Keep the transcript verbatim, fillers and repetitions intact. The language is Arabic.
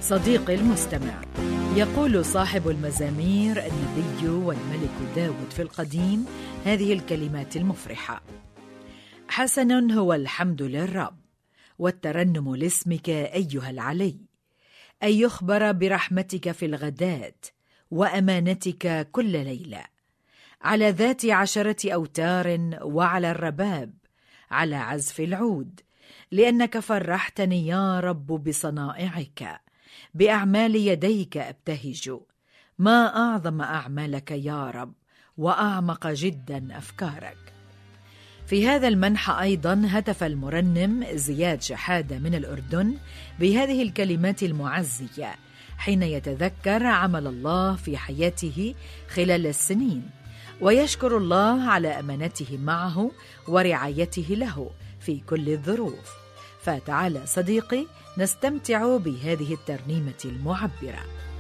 صديقي المستمع، يقول صاحب المزامير النبي والملك داود في القديم هذه الكلمات المفرحة: حسن هو الحمد للرب، والترنم لاسمك أيها العلي، أن يخبر برحمتك في الغداة وأمانتك كل ليلة، على ذات عشرة أوتار وعلى الرباب، على عزف العود، لأنك فرحتني يا رب بصنائعك، بأعمال يديك أبتهج. ما أعظم أعمالك يا رب، وأعمق جدا أفكارك. في هذا المنحى أيضا هتف المرنم زياد شحادة من الأردن بهذه الكلمات المعزية حين يتذكر عمل الله في حياته خلال السنين، ويشكر الله على أمانته معه ورعايته له في كل الظروف. فتعال صديقي نستمتع بهذه الترنيمة المعبرة.